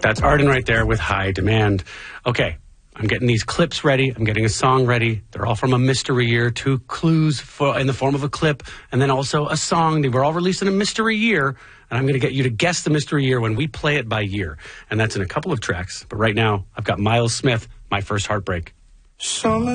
That's Arden right there with High Demand. Okay, I'm getting these clips ready. I'm getting a song ready. They're all from a mystery year, 2 clues in the form of a clip, and then also a song. They were all released in a mystery year, and I'm going to get you to guess the mystery year when we play it by year. And that's in a couple of tracks. But right now, I've got Miles Smith, My First Heartbreak. Summer